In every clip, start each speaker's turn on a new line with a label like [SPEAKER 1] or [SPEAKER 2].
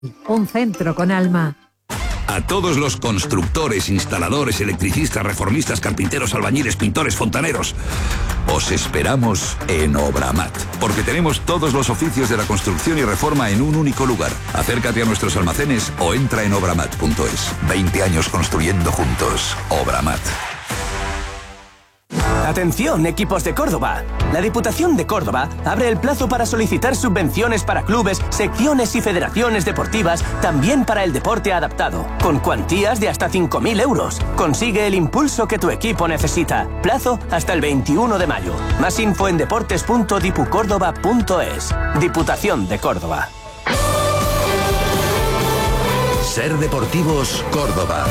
[SPEAKER 1] Un centro con alma.
[SPEAKER 2] A todos los constructores, instaladores, electricistas, reformistas, carpinteros, albañiles, pintores, fontaneros, os esperamos en Obramat, porque tenemos todos los oficios de la construcción y reforma en un único lugar. Acércate a nuestros almacenes o entra en obramat.es. 20 años construyendo juntos. Obramat.
[SPEAKER 3] Atención, equipos de Córdoba. La Diputación de Córdoba abre el plazo para solicitar subvenciones para clubes, secciones y federaciones deportivas, también para el deporte adaptado, con cuantías de hasta 5.000 euros. Consigue el impulso que tu equipo necesita. Plazo hasta el 21 de mayo. Más info en deportes.dipucórdoba.es. Diputación de Córdoba.
[SPEAKER 2] Ser Deportivos Córdoba.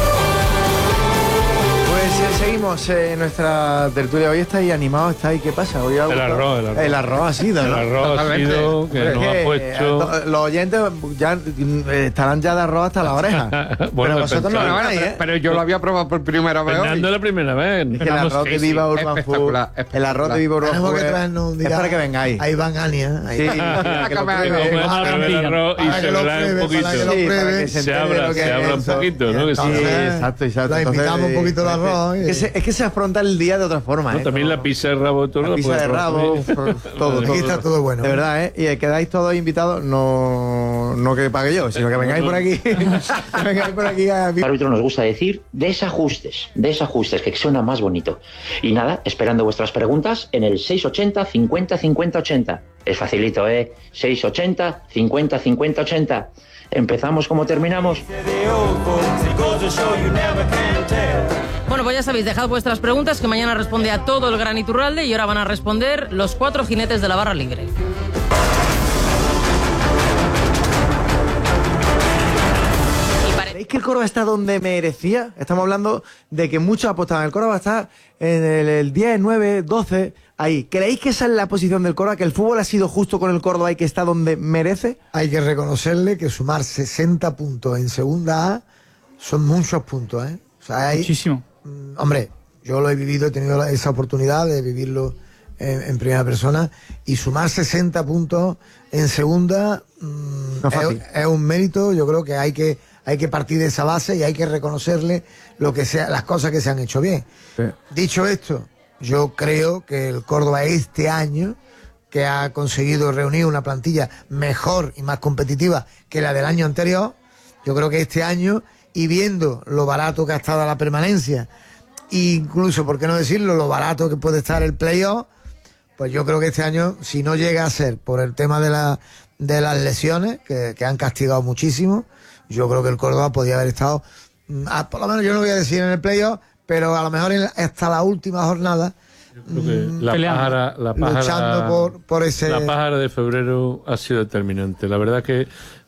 [SPEAKER 4] Pues seguimos nuestra tertulia. Hoy estáis animados, estáis. ¿Qué pasa? Hoy
[SPEAKER 5] el arroz
[SPEAKER 4] ha sido, ¿no?
[SPEAKER 5] El arroz ha sido que nos ha puesto.
[SPEAKER 4] Los oyentes ya estarán ya de arroz hasta la oreja.
[SPEAKER 5] Bueno,
[SPEAKER 4] pero vosotros no lo veis, ¿eh?
[SPEAKER 6] Pero yo lo había probado por primera vez.
[SPEAKER 5] Fernando la primera vez.
[SPEAKER 4] Es que el arroz de Viva Urban Food. El arroz de Viva Urban Food es para que vengáis.
[SPEAKER 7] Ahí van Ania.
[SPEAKER 4] Sí,
[SPEAKER 5] que comer el arroz y se verá un poquito. Se abra un poquito, ¿no?
[SPEAKER 4] Sí, exacto.
[SPEAKER 7] La invitamos un poquito de arroz.
[SPEAKER 4] Es que se afronta el día de otra forma.
[SPEAKER 5] También la pizza de rabo, todo.
[SPEAKER 4] La pizza de rabo, todo.
[SPEAKER 7] Aquí está todo bueno.
[SPEAKER 4] De verdad, ¿eh? Y quedáis todos invitados, no que pague yo, sino que vengáis por aquí.
[SPEAKER 8] Al árbitro nos gusta decir desajustes, que suena más bonito. Y nada, esperando vuestras preguntas en el 680 50 50 80. Es facilito, 680 50 50 80. Empezamos como terminamos.
[SPEAKER 9] Bueno, pues ya sabéis, dejad vuestras preguntas, que mañana responde a todo el Gran Iturralde, y ahora van a responder los 4 jinetes de la barra libre.
[SPEAKER 4] ¿Creéis que el Córdoba está donde merecía? Estamos hablando de que muchos apostaban. El Córdoba está en el 10, 9, 12, ahí. ¿Creéis que esa es la posición del Córdoba? ¿Que el fútbol ha sido justo con el Córdoba y que está donde merece?
[SPEAKER 7] Hay que reconocerle que sumar 60 puntos en segunda A son muchos puntos, ¿eh? O sea, hay,
[SPEAKER 10] muchísimo.
[SPEAKER 7] Hombre, yo lo he vivido, he tenido esa oportunidad de vivirlo en primera persona, y sumar 60 puntos en segunda es un mérito. Yo creo que hay que partir de esa base y hay que reconocerle las cosas que se han hecho bien. Sí. Dicho esto, yo creo que el Córdoba este año, que ha conseguido reunir una plantilla mejor y más competitiva que la del año anterior, yo creo que este año, y viendo lo barato que ha estado la permanencia, incluso, por qué no decirlo, lo barato que puede estar el playoff, pues yo creo que este año, si no llega a ser por el tema de las lesiones, que han castigado muchísimo, yo creo que el Córdoba podía haber estado, por lo menos yo no voy a decir en el playoff, pero a lo mejor hasta la última jornada,
[SPEAKER 5] yo creo que la pájara
[SPEAKER 7] luchando por ese...
[SPEAKER 5] La pájara de febrero ha sido determinante. La verdad que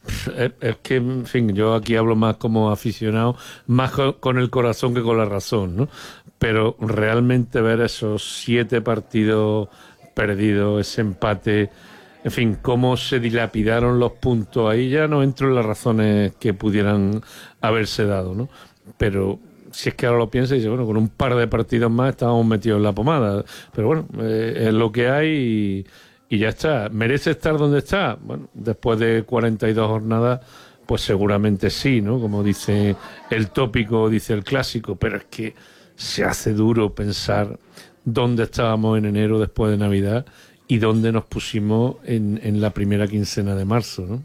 [SPEAKER 5] es que, en fin, yo aquí hablo más como aficionado, más con el corazón que con la razón, ¿no? Pero realmente ver esos 7 partidos perdidos, ese empate, en fin, cómo se dilapidaron los puntos, ahí ya no entro en las razones que pudieran haberse dado, ¿no? Pero si es que ahora lo piensas y dices, bueno, con un par de partidos más estábamos metidos en la pomada. Pero bueno, es lo que hay y ya está. ¿Merece estar donde está? Bueno, después de 42 jornadas, pues seguramente sí, ¿no? Como dice el tópico, dice el clásico, pero es que se hace duro pensar dónde estábamos en enero después de Navidad y dónde nos pusimos en la primera quincena de marzo, ¿no?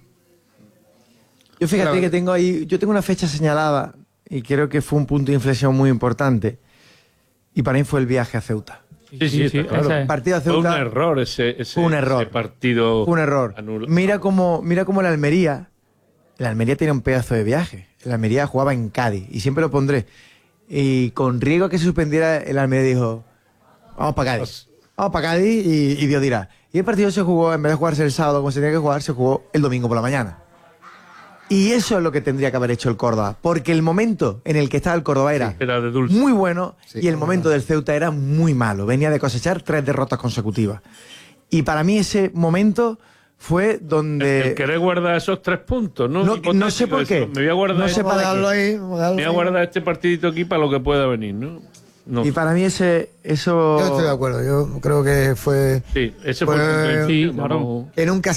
[SPEAKER 4] Yo fíjate que tengo una fecha señalada y creo que fue un punto de inflexión muy importante, y para mí fue el viaje a Ceuta.
[SPEAKER 5] Sí, claro.
[SPEAKER 4] El partido a Ceuta
[SPEAKER 5] fue un error ese partido.
[SPEAKER 4] Fue un error. Mira cómo el Almería tiene un pedazo de viaje. El Almería jugaba en Cádiz, y siempre lo pondré. Y con riesgo a que se suspendiera, el Almería dijo, vamos para Cádiz y Dios dirá. Y el partido se jugó, en vez de jugarse el sábado como se tenía que jugar, se jugó el domingo por la mañana. Y eso es lo que tendría que haber hecho el Córdoba, porque el momento en el que estaba el Córdoba era
[SPEAKER 5] de dulce,
[SPEAKER 4] muy bueno, y el momento del Ceuta era muy malo. Venía de cosechar 3 derrotas consecutivas. Y para mí ese momento fue donde...
[SPEAKER 5] El querer guardar esos 3 puntos, ¿no?
[SPEAKER 4] No sé por qué.
[SPEAKER 5] Me voy a guardar,
[SPEAKER 4] no sé para
[SPEAKER 5] me voy a guardar este partidito aquí para lo que pueda venir, ¿no? No.
[SPEAKER 4] Y para mí eso...
[SPEAKER 7] Yo estoy de acuerdo, yo creo que fue...
[SPEAKER 5] Sí, ese fue el
[SPEAKER 7] que nunca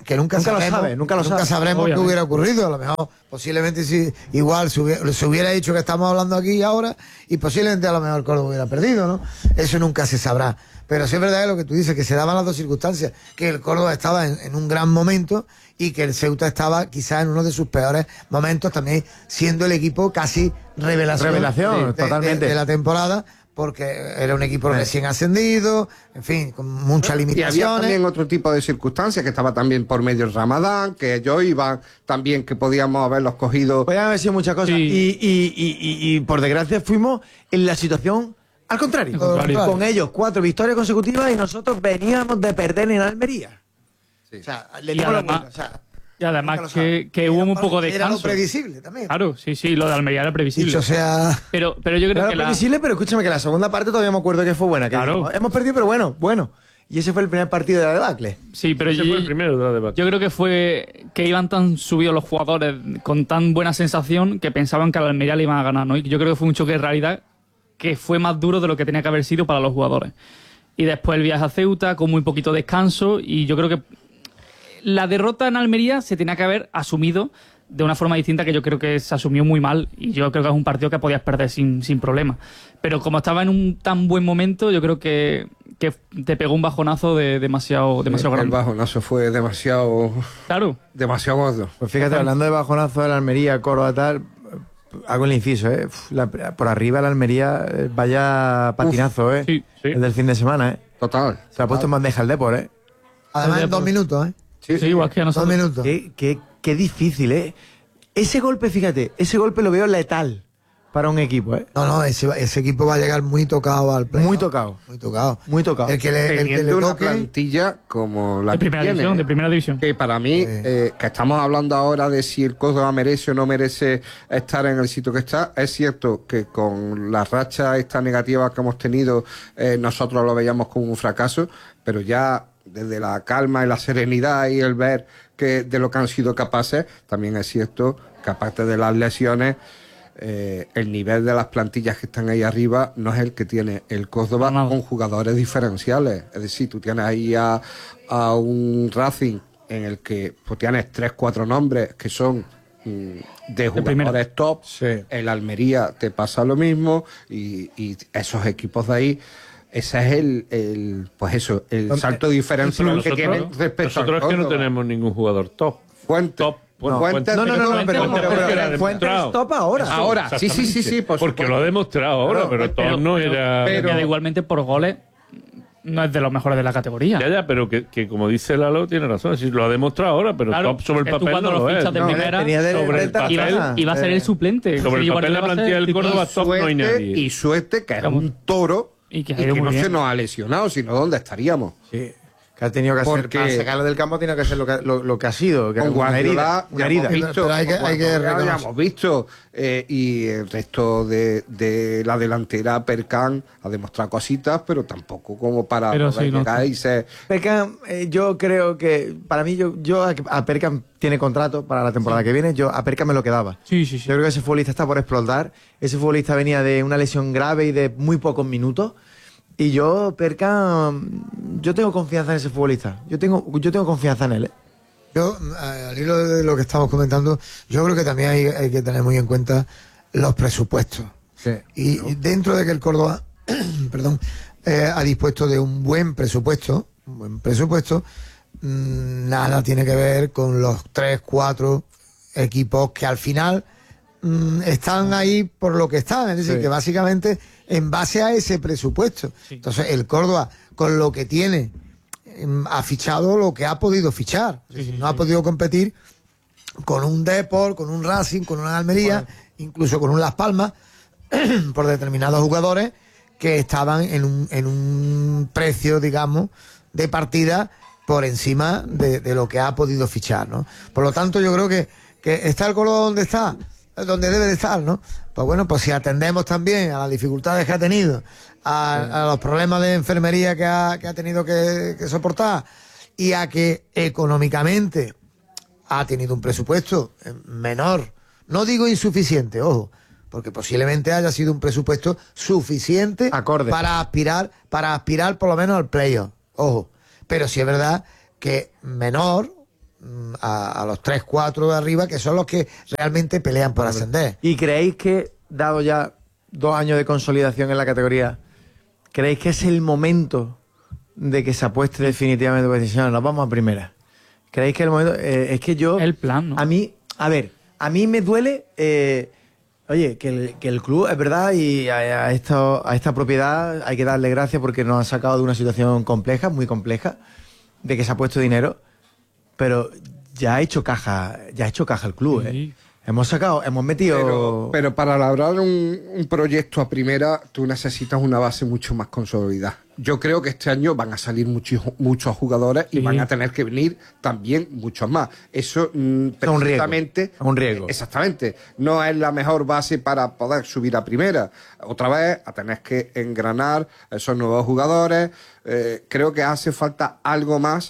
[SPEAKER 7] que nunca sabremos qué hubiera ocurrido. A lo mejor, posiblemente, si igual se hubiera dicho que estamos hablando aquí ahora, y posiblemente a lo mejor Córdoba hubiera perdido, ¿no? Eso nunca se sabrá. Pero sí es verdad que lo que tú dices, que se daban las dos circunstancias, que el Córdoba estaba en un gran momento y que el Ceuta estaba quizás en uno de sus peores momentos, también siendo el equipo casi revelación totalmente de la temporada, porque era un equipo recién ascendido, en fin, con muchas limitaciones.
[SPEAKER 6] Y había también otro tipo de circunstancias, que estaba también por medio el Ramadán, que ellos iban también, que podíamos haberlos cogido.
[SPEAKER 4] Podían haber sido muchas cosas. Sí. Y por desgracia fuimos en la situación al contrario. Con ellos 4 victorias consecutivas y nosotros veníamos de perder en Almería.
[SPEAKER 10] Sí. O sea, le dimos la vuelta. Y además que hubo un poco de descanso.
[SPEAKER 7] Era lo previsible también.
[SPEAKER 10] Claro, sí, lo de Almería era previsible.
[SPEAKER 7] Dicho sea...
[SPEAKER 10] Pero yo creo que
[SPEAKER 4] era previsible, pero escúchame que la segunda parte todavía me acuerdo que fue buena. Que
[SPEAKER 10] claro.
[SPEAKER 4] Hemos perdido, pero bueno. Y ese fue el primer partido de la debacle.
[SPEAKER 10] Sí, pero
[SPEAKER 5] ese fue el primero de la debacle.
[SPEAKER 10] Yo creo que fue que iban tan subidos los jugadores con tan buena sensación que pensaban que a la Almería le iban a ganar, ¿no? Y yo creo que fue un choque de realidad que fue más duro de lo que tenía que haber sido para los jugadores. Y después el viaje a Ceuta con muy poquito descanso, y yo creo que la derrota en Almería se tenía que haber asumido de una forma distinta, que yo creo que se asumió muy mal, y yo creo que es un partido que podías perder sin problema. Pero como estaba en un tan buen momento, yo creo que te pegó un bajonazo demasiado grande.
[SPEAKER 6] El bajonazo fue demasiado gordo.
[SPEAKER 4] Pues fíjate, hablando de bajonazo de la Almería, Córdoba, tal, hago el inciso, por arriba la Almería, vaya patinazo,
[SPEAKER 10] Sí.
[SPEAKER 4] El del fin de semana,
[SPEAKER 6] Total.
[SPEAKER 4] Se ha puesto en bandeja el Depor,
[SPEAKER 7] Además en 2 minutos,
[SPEAKER 10] Sí, igual que a nosotros.
[SPEAKER 7] 2 minutos.
[SPEAKER 4] Qué difícil, Ese golpe, fíjate, lo veo letal para un equipo,
[SPEAKER 7] No, ese equipo va a llegar muy tocado al play.
[SPEAKER 4] Muy tocado.
[SPEAKER 7] El que le
[SPEAKER 6] una
[SPEAKER 7] toque...
[SPEAKER 6] plantilla como la
[SPEAKER 10] de primera
[SPEAKER 6] que
[SPEAKER 10] división,
[SPEAKER 6] tiene,
[SPEAKER 10] de primera división.
[SPEAKER 6] que para mí, que estamos hablando ahora de si el Córdoba merece o no merece estar en el sitio que está, es cierto que con la racha esta negativa que hemos tenido, nosotros lo veíamos como un fracaso, pero ya desde la calma y la serenidad y el ver que de lo que han sido capaces, también es cierto que aparte de las lesiones, el nivel de las plantillas que están ahí arriba no es el que tiene el Córdoba con jugadores diferenciales. Es decir, tú tienes ahí a un Racing en el que pues, tienes 3-4 nombres que son de jugadores top.
[SPEAKER 4] Sí.
[SPEAKER 6] El Almería te pasa lo mismo, y esos equipos de ahí, ese es el salto diferencial que tienen respecto a
[SPEAKER 5] nosotros. Es que no tenemos ningún jugador top.
[SPEAKER 6] Fuentes.
[SPEAKER 5] Fuentes
[SPEAKER 4] top ahora.
[SPEAKER 6] Ahora, sí.
[SPEAKER 5] Porque lo ha demostrado ahora, pero top no era...
[SPEAKER 10] Pero igualmente por goles no es de los mejores de la categoría.
[SPEAKER 5] Ya, pero que como dice Lalo, tiene razón. Sí, lo ha demostrado ahora, pero top sobre el papel no lo es.
[SPEAKER 10] De primera,
[SPEAKER 5] sobre el papel
[SPEAKER 10] iba a ser el suplente.
[SPEAKER 5] Sobre el papel la plantilla del Córdoba top no hay nadie.
[SPEAKER 6] Y suerte que era un toro y que no se nos ha lesionado, sino dónde estaríamos.
[SPEAKER 4] Sí. Que ha tenido que hacer, para sacarlo del campo, tiene que ser lo que ha sido, que
[SPEAKER 6] con
[SPEAKER 4] una herida.
[SPEAKER 6] Pero hay que reconocer. Ya hemos visto, y el resto de la delantera, Perkan ha demostrado cositas, pero tampoco como para llegar y ser...
[SPEAKER 4] Perkan, yo creo que, para mí, yo a Perkan tiene contrato para la temporada que viene, yo a Perkan me lo quedaba.
[SPEAKER 10] Sí.
[SPEAKER 4] Yo creo que ese futbolista está por explotar, ese futbolista venía de una lesión grave y de muy pocos minutos. Y yo, Perkan, yo tengo confianza en ese futbolista. Yo tengo confianza en él.
[SPEAKER 7] Yo, al hilo de lo que estamos comentando, yo creo que también hay que tener muy en cuenta los presupuestos.
[SPEAKER 4] Sí.
[SPEAKER 7] Y dentro de que el Córdoba, ha dispuesto de un buen presupuesto, nada tiene que ver con los 3-4 equipos que al final están ahí por lo que están. Es decir, que básicamente en base a ese presupuesto. Sí. Entonces, el Córdoba, con lo que tiene, ha fichado lo que ha podido fichar. No ha podido competir con un Depor, con un Racing, con una Almería, incluso con un Las Palmas, por determinados jugadores que estaban en un precio, digamos, de partida por encima de lo que ha podido fichar, ¿no? Por lo tanto, yo creo que está el Córdoba donde debe de estar, ¿no? Pues bueno, pues si atendemos también a las dificultades que ha tenido, a los problemas de enfermería que ha tenido que soportar, y a que económicamente ha tenido un presupuesto menor, no digo insuficiente, ojo, porque posiblemente haya sido un presupuesto suficiente para aspirar por lo menos al playoff, ojo, pero sí es verdad que menor, a los 3-4 de arriba, que son los que realmente pelean por ascender.
[SPEAKER 4] ¿Y creéis que, dado ya 2 años de consolidación en la categoría, creéis que es el momento de que se apueste definitivamente? Pues si no, nos vamos a primera. ¿Creéis que el momento? Es que yo...
[SPEAKER 10] El plan, ¿no?
[SPEAKER 4] A mí me duele... oye, que el club, es verdad, y a esta propiedad hay que darle gracias porque nos ha sacado de una situación compleja, muy compleja, de que se ha puesto dinero, pero ya ha hecho caja el club,
[SPEAKER 10] Sí.
[SPEAKER 4] Hemos metido...
[SPEAKER 6] Pero para elaborar un proyecto a primera, tú necesitas una base mucho más consolidada. Yo creo que este año van a salir muchos jugadores y van a tener que venir también muchos más. Eso precisamente...
[SPEAKER 4] Es un riesgo.
[SPEAKER 6] Exactamente. No es la mejor base para poder subir a primera. Otra vez, a tener que engranar esos nuevos jugadores. Creo que hace falta algo más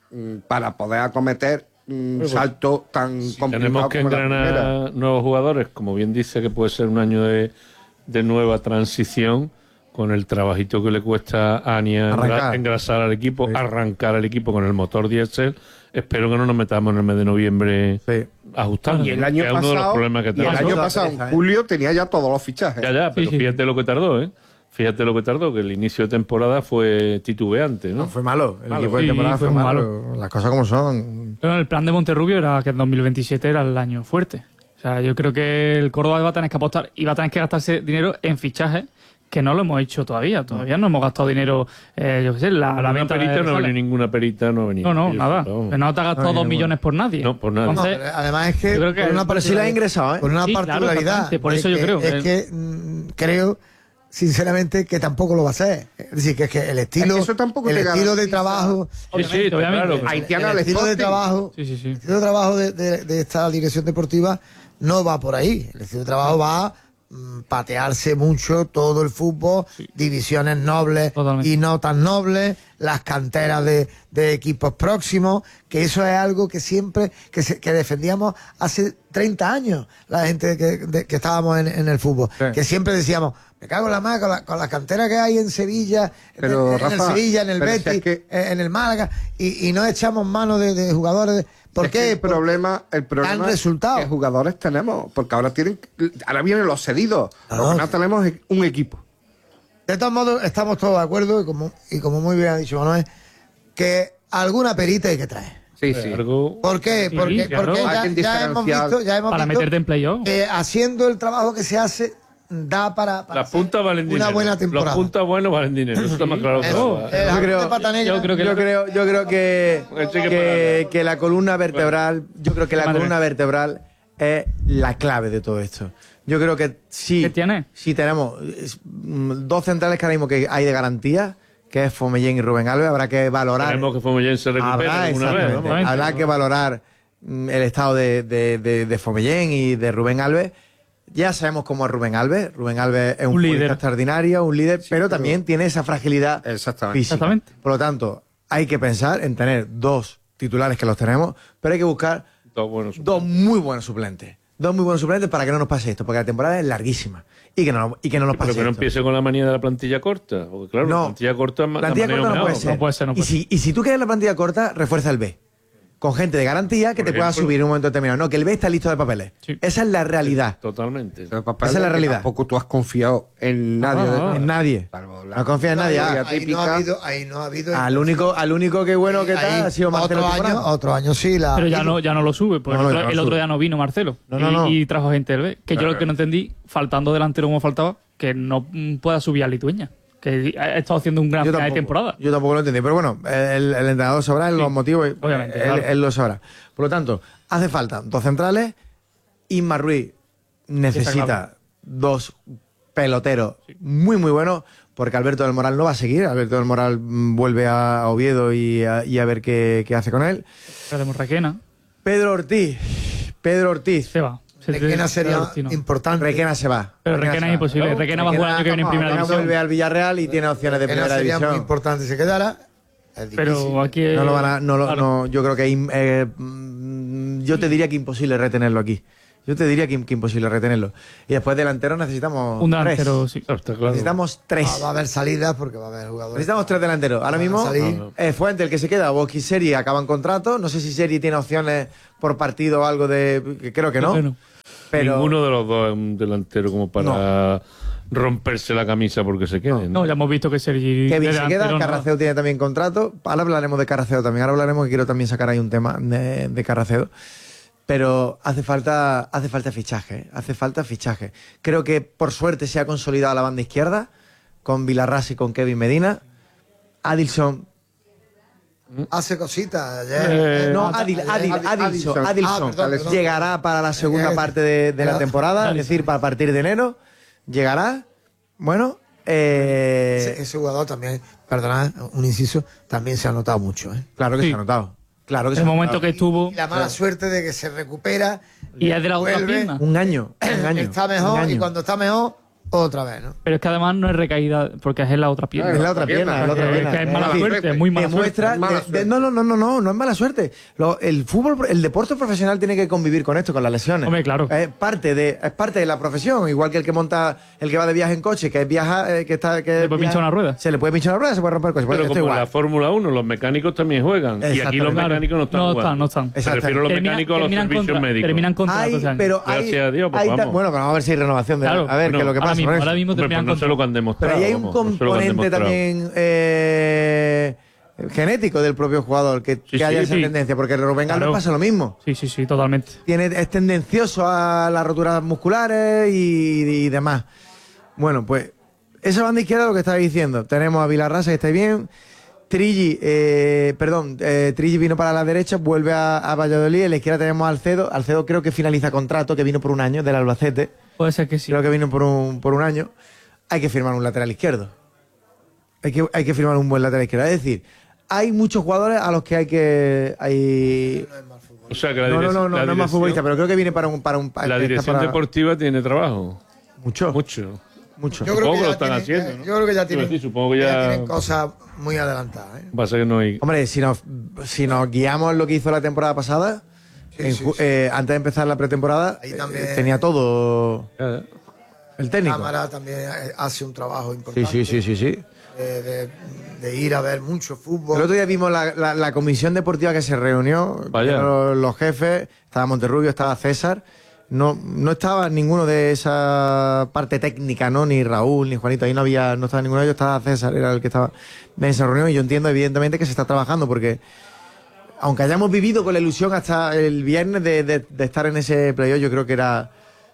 [SPEAKER 6] para poder acometer un salto tan complicado.
[SPEAKER 5] Tenemos que engranar nuevos jugadores, como bien dice, que puede ser un año de nueva transición, con el trabajito que le cuesta a Ania engrasar al equipo, arrancar al equipo con el motor diésel. Espero que no nos metamos en el mes de noviembre ajustando.
[SPEAKER 6] Y el año pasado,
[SPEAKER 5] uno de los problemas que tenemos.
[SPEAKER 6] el año pasado, en julio, tenía ya todos los fichajes.
[SPEAKER 5] Pero fíjate lo que tardó, Fíjate lo que tardó, que el inicio de temporada fue titubeante, ¿no?
[SPEAKER 4] No, fue malo. El equipo de temporada fue malo. Las cosas como son.
[SPEAKER 10] Pero el plan de Monterrubio era que en 2027 era el año fuerte. O sea, yo creo que el Córdoba iba a tener que apostar, iba a tener que gastarse dinero en fichajes, que no lo hemos hecho todavía. Todavía no hemos gastado dinero, yo qué sé, la venta
[SPEAKER 5] perita
[SPEAKER 10] de
[SPEAKER 5] no venía ninguna perita, no venía.
[SPEAKER 10] No, nada. No te has gastado 2 millones por nadie.
[SPEAKER 5] No, por nadie.
[SPEAKER 10] Entonces,
[SPEAKER 7] Además es que,
[SPEAKER 10] yo creo que
[SPEAKER 4] pero sí la ha ingresado,
[SPEAKER 7] por una
[SPEAKER 10] Sí,
[SPEAKER 7] particularidad.
[SPEAKER 10] claro, por eso yo creo.
[SPEAKER 7] Es que creo, sinceramente, que tampoco lo va a hacer. Es decir, que es que el estilo,
[SPEAKER 6] eso tampoco
[SPEAKER 7] el
[SPEAKER 6] te
[SPEAKER 7] estilo de
[SPEAKER 6] garantiza.
[SPEAKER 7] trabajo,
[SPEAKER 5] Sí, claro.
[SPEAKER 6] Haitiana
[SPEAKER 7] el
[SPEAKER 6] al
[SPEAKER 7] estilo de
[SPEAKER 6] Sporting.
[SPEAKER 7] trabajo,
[SPEAKER 10] Sí.
[SPEAKER 7] el estilo de trabajo de esta dirección deportiva no va por ahí. El estilo de trabajo va a patearse mucho todo el fútbol, divisiones nobles y no tan nobles, las canteras de equipos próximos, que eso es algo que siempre que defendíamos hace 30 años la gente que estábamos en el fútbol, que siempre decíamos, me cago en la mar con la cantera que hay en Sevilla,
[SPEAKER 6] Pero,
[SPEAKER 7] en
[SPEAKER 6] Rafa,
[SPEAKER 7] el Sevilla, en el
[SPEAKER 6] pero
[SPEAKER 7] Betis,
[SPEAKER 6] si es que-
[SPEAKER 7] en el Málaga, y no echamos mano de jugadores. ¿Por
[SPEAKER 6] Es
[SPEAKER 7] qué?
[SPEAKER 6] que el problema
[SPEAKER 7] dan resultados.
[SPEAKER 6] ¿Qué jugadores tenemos? Porque ahora vienen los cedidos. Lo que no tenemos es un equipo.
[SPEAKER 7] De todos modos, estamos todos de acuerdo, y como muy bien ha dicho Manuel, que alguna perita hay que traer.
[SPEAKER 6] Sí.
[SPEAKER 7] ¿Por qué?
[SPEAKER 10] Sí,
[SPEAKER 7] Porque
[SPEAKER 10] claro.
[SPEAKER 7] ya hemos visto
[SPEAKER 10] para meterte en playoff.
[SPEAKER 7] que haciendo el trabajo que se hace da para
[SPEAKER 5] Las puntas valen
[SPEAKER 7] una
[SPEAKER 5] dinero.
[SPEAKER 7] buena temporada.
[SPEAKER 5] Los puntos buenos valen dinero. Eso está más claro que agua.
[SPEAKER 4] Yo creo que la columna vertebral, es la clave de todo esto. Yo creo que sí.
[SPEAKER 10] ¿Qué tiene?
[SPEAKER 4] Sí tenemos 2 centrales que ahora mismo que hay de garantía, que es Fomellén y Rubén Alves. Habrá que valorar.
[SPEAKER 5] Tenemos que Fomellén se recupere alguna vez.
[SPEAKER 4] Exactamente. Habrá que valorar el estado de Fomellén y de Rubén Alves. Ya sabemos cómo es Rubén Alves. Rubén Alves es un líder extraordinario, un líder, pero también tiene esa fragilidad física.
[SPEAKER 10] Exactamente.
[SPEAKER 4] Por lo tanto, hay que pensar en tener 2 titulares que los tenemos, pero hay que buscar 2 muy buenos suplentes. 2 muy buenos suplentes para que no nos pase esto, porque la temporada es larguísima y que no nos pase
[SPEAKER 5] Pero que no
[SPEAKER 4] esto.
[SPEAKER 5] empiece con la manía de la plantilla corta. Porque claro, la plantilla corta es más.
[SPEAKER 4] Plantilla corta no puede ser. Y si tú quieres la plantilla corta, refuerza el B. Con gente de garantía que te pueda subir en un momento determinado. No, que el B está listo de papeles. Esa es la realidad.
[SPEAKER 5] Totalmente.
[SPEAKER 4] Esa es la realidad.
[SPEAKER 6] Tampoco tú has confiado en nadie.
[SPEAKER 4] En nadie. No confías en nadie.
[SPEAKER 7] Ahí no ha habido.
[SPEAKER 4] Al único que bueno que tal ha sido Marcelo.
[SPEAKER 7] Otro año sí.
[SPEAKER 10] Pero ya no lo sube. Porque el otro día no vino Marcelo. Y trajo gente del B. Que yo lo que no entendí, faltando delantero como faltaba, que no pueda subir a Litueña. Que ha estado haciendo un gran final de temporada.
[SPEAKER 4] Yo tampoco lo entendí, pero bueno, el entrenador sabrá los motivos,
[SPEAKER 10] obviamente,
[SPEAKER 4] él lo sabrá. Por lo tanto, hace falta 2 centrales. Isma Ruiz necesita 2 peloteros muy buenos, porque Alberto del Moral no va a seguir. Alberto del Moral vuelve a Oviedo y a ver qué hace con él.
[SPEAKER 10] Tenemos Requena.
[SPEAKER 4] Pedro Ortiz
[SPEAKER 10] se va.
[SPEAKER 7] Requena sería importante.
[SPEAKER 4] Requena se va.
[SPEAKER 10] Pero Requena es imposible. Requena va a jugar el año que viene en primera división.
[SPEAKER 4] Vuelve al Villarreal y tiene opciones de primera
[SPEAKER 7] sería
[SPEAKER 4] división.
[SPEAKER 7] muy importante si se quedara.
[SPEAKER 10] Pero aquí
[SPEAKER 4] no lo van a, yo creo que yo te diría que imposible retenerlo aquí. Yo te diría que imposible retenerlo. Y después delanteros necesitamos
[SPEAKER 10] un delantero,
[SPEAKER 4] 3.
[SPEAKER 10] sí.
[SPEAKER 4] Necesitamos 3.
[SPEAKER 7] Va a haber salidas porque va a haber jugadores.
[SPEAKER 4] Necesitamos 3 delanteros. Ahora mismo Fuente el que se queda, Bosch y Seri acaban contrato. No sé si Seri tiene opciones por partido o algo de... Creo que no. Pero...
[SPEAKER 5] Ninguno de los dos es un delantero como para romperse la camisa porque se queden.
[SPEAKER 10] No, ya hemos visto que Sergi...
[SPEAKER 4] Kevin se queda, Carraceo tiene también contrato. Ahora hablaremos de Carraceo también. Ahora hablaremos que quiero también sacar ahí un tema de Carraceo. Pero hace falta fichaje. Hace falta fichaje. Creo que por suerte se ha consolidado la banda izquierda con Vilarrás y con Kevin Medina. Adilson
[SPEAKER 7] hace cositas.
[SPEAKER 4] Adilson llegará para la segunda parte de la temporada, es decir, para partir de enero. Llegará. Bueno.
[SPEAKER 7] Ese jugador también, perdonad, un inciso, también se ha notado mucho.
[SPEAKER 4] Claro que se ha notado. Claro que
[SPEAKER 10] el momento que estuvo.
[SPEAKER 7] Y la mala suerte de que se recupera.
[SPEAKER 10] Y es de la otra pierna.
[SPEAKER 4] Un año.
[SPEAKER 7] Está mejor y cuando está mejor, otra vez, ¿no?
[SPEAKER 10] Pero es que además no es recaída porque es en la otra pierna.
[SPEAKER 4] Es la otra pierna.
[SPEAKER 10] Es que es mala suerte, es muy mala suerte.
[SPEAKER 4] No es mala suerte. El fútbol, el deporte profesional tiene que convivir con esto, con las lesiones.
[SPEAKER 10] Hombre, claro.
[SPEAKER 4] Es parte de la profesión, igual que el que monta, el que va de viaje en coche, que viaja, que
[SPEAKER 10] le puede pinchar una rueda.
[SPEAKER 4] Se le puede pinchar una rueda, se puede romper el coche.
[SPEAKER 5] Pero como en la Fórmula 1, los mecánicos también juegan. Y aquí los mecánicos no están jugando.
[SPEAKER 10] No están.
[SPEAKER 5] Me refiero a los mecánicos a los servicios médicos.
[SPEAKER 10] Terminan contratos.
[SPEAKER 5] Gracias a Dios, pues vamos.
[SPEAKER 4] Bueno, pero vamos a ver si hay renovación de... A ver qué es lo que pasa.
[SPEAKER 10] Ahora mismo terminan.
[SPEAKER 5] No sé lo que han demostrado.
[SPEAKER 4] Pero ahí hay un componente también genético del propio jugador que haya esa tendencia, porque el Rubén Alves pasa lo mismo.
[SPEAKER 10] Sí, totalmente.
[SPEAKER 4] Es tendencioso a las roturas musculares y demás. Bueno, pues esa banda izquierda, lo que estaba diciendo, tenemos a Vilarrasa, que está bien. Trilli vino para la derecha, vuelve a Valladolid. En la izquierda tenemos a Alcedo. Alcedo creo que finaliza contrato, que vino por un año del Albacete.
[SPEAKER 10] Puede ser que sí.
[SPEAKER 4] Creo que vino por un año. Hay que firmar un lateral izquierdo. Hay que firmar un buen lateral izquierdo. Es decir, hay muchos jugadores a los que hay que...
[SPEAKER 5] O sea, que la
[SPEAKER 4] dirección... No es más futbolista, pero creo que viene para un
[SPEAKER 5] la dirección deportiva tiene trabajo.
[SPEAKER 4] Mucho.
[SPEAKER 7] Yo creo que lo están haciendo, ¿no? Yo creo que ya tienen, tienen cosas muy adelantadas.
[SPEAKER 5] Pasa que no hay...
[SPEAKER 4] Hombre, si nos guiamos lo que hizo la temporada pasada, antes de empezar la pretemporada, tenía todo... El técnico.
[SPEAKER 7] Cámara también hace un trabajo importante.
[SPEAKER 4] Sí.
[SPEAKER 7] De ir a ver mucho fútbol.
[SPEAKER 4] El otro día vimos la comisión deportiva que se reunió. Los jefes, estaba Monterrubio, estaba César. No estaba ninguno de esa parte técnica, ¿no? Ni Raúl, ni Juanito. Ahí no estaba ninguno de ellos, estaba César, era el que estaba en esa reunión. Y yo entiendo, evidentemente, que se está trabajando porque, aunque hayamos vivido con la ilusión hasta el viernes de estar en ese playoff, yo creo que era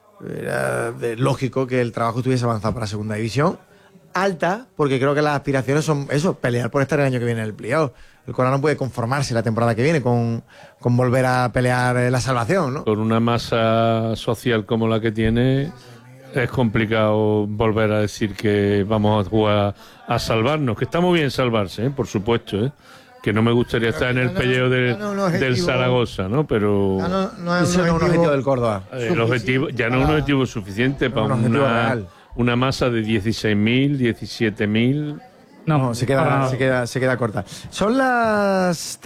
[SPEAKER 4] lógico que el trabajo estuviese avanzado para la segunda división alta, porque creo que las aspiraciones son eso, pelear por estar el año que viene en el playoff. El Corona no puede conformarse la temporada que viene con volver a pelear la salvación, ¿no?
[SPEAKER 5] Con una masa social como la que tiene, es complicado volver a decir que vamos a jugar a salvarnos, que está muy bien salvarse, por supuesto, que no me gustaría estar en el peleo del Zaragoza, ¿no? Pero
[SPEAKER 4] no es un objetivo del Córdoba.
[SPEAKER 5] El objetivo ya no es un objetivo suficiente para una masa de 16.000, 17.000.
[SPEAKER 4] No, se queda corta. Son las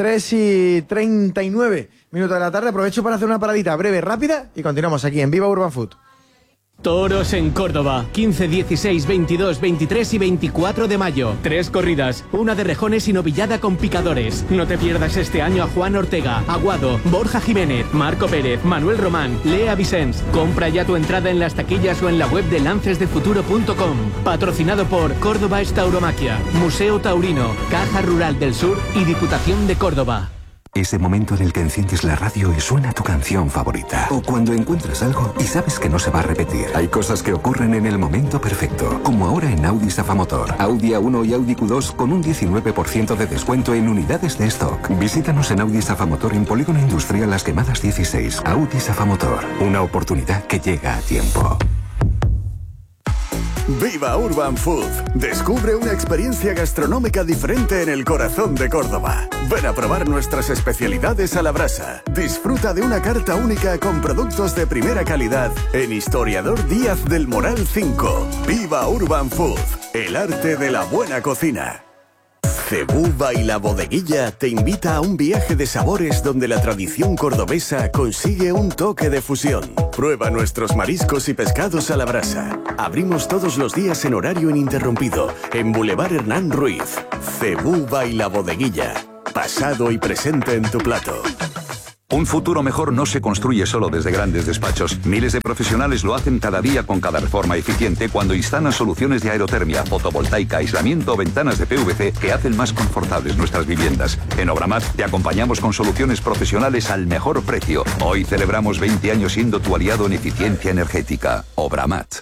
[SPEAKER 4] 3:39 de la tarde. Aprovecho para hacer una paradita breve, rápida, y continuamos aquí en Viva Urban Food.
[SPEAKER 11] Toros en Córdoba, 15, 16, 22, 23 y 24 de mayo. 3 corridas, una de rejones y novillada con picadores. No te pierdas este año a Juan Ortega, Aguado, Borja Jiménez, Marco Pérez, Manuel Román, Lea Vicens. Compra ya tu entrada en las taquillas o en la web de lancesdefuturo.com. Patrocinado por Córdoba Tauromaquia, Museo Taurino, Caja Rural del Sur y Diputación de Córdoba.
[SPEAKER 12] Ese momento en el que enciendes la radio y suena tu canción favorita. O cuando encuentras algo y sabes que no se va a repetir. Hay cosas que ocurren en el momento perfecto. Como ahora en Audi Safamotor. Audi A1 y Audi Q2 con un 19% de descuento en unidades de stock. Visítanos en Audi Safamotor en Polígono Industrial Las Quemadas 16. Audi Safamotor. Una oportunidad que llega a tiempo.
[SPEAKER 13] Viva Urban Food. Descubre una experiencia gastronómica diferente en el corazón de Córdoba. Ven a probar nuestras especialidades a la brasa. Disfruta de una carta única con productos de primera calidad en Historiador Díaz del Moral 5. Viva Urban Food. El arte de la buena cocina. Cebú Baila Bodeguilla te invita a un viaje de sabores donde la tradición cordobesa consigue un toque de fusión. Prueba nuestros mariscos y pescados a la brasa. Abrimos todos los días en horario ininterrumpido en Boulevard Hernán Ruiz. Cebú Baila Bodeguilla. Pasado y presente en tu plato.
[SPEAKER 2] Un futuro mejor no se construye solo desde grandes despachos. Miles de profesionales lo hacen cada día con cada reforma eficiente cuando instalan soluciones de aerotermia, fotovoltaica, aislamiento o ventanas de PVC que hacen más confortables nuestras viviendas. En Obramat te acompañamos con soluciones profesionales al mejor precio. Hoy celebramos 20 años siendo tu aliado en eficiencia energética. Obramat.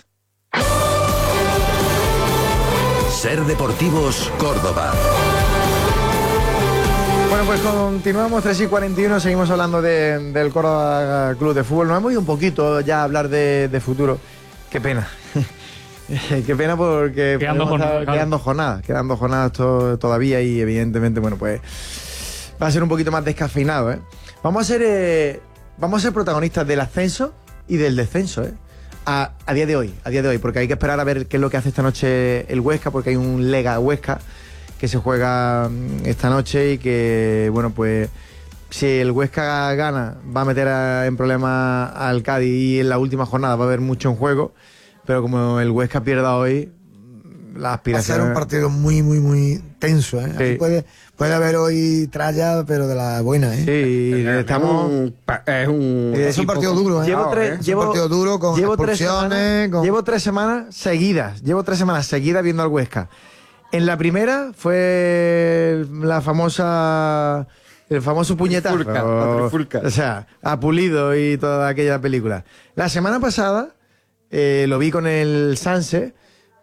[SPEAKER 14] Ser Deportivos Córdoba.
[SPEAKER 4] Bueno, pues continuamos 3:41, seguimos hablando del Córdoba Club de Fútbol. Nos hemos ido un poquito ya a hablar de futuro. Qué pena. Qué pena porque quedando jornadas todavía y evidentemente, bueno, pues va a ser un poquito más descafeinado, ¿eh? Vamos a ser protagonistas del ascenso y del descenso, ¿eh? A día de hoy, porque hay que esperar a ver qué es lo que hace esta noche el Huesca, porque hay un Lega Huesca que se juega esta noche y que, bueno, pues si el Huesca gana va a meter en problemas al Cádiz y en la última jornada va a haber mucho en juego, pero como el Huesca pierda hoy, la aspiración...
[SPEAKER 7] Va a ser un partido muy, muy, muy tenso, ¿eh?
[SPEAKER 4] Sí.
[SPEAKER 7] Aquí puede haber hoy tralla, pero de la buena, ¿eh?
[SPEAKER 4] Sí, estamos...
[SPEAKER 7] Es un partido duro, ¿eh? Es un partido duro con expulsiones...
[SPEAKER 4] Llevo 3 semanas seguidas viendo al Huesca. En la primera fue el famoso puñetazo.
[SPEAKER 6] La trifulca.
[SPEAKER 4] O sea, a Pulido y toda aquella película. La semana pasada lo vi con el Sanse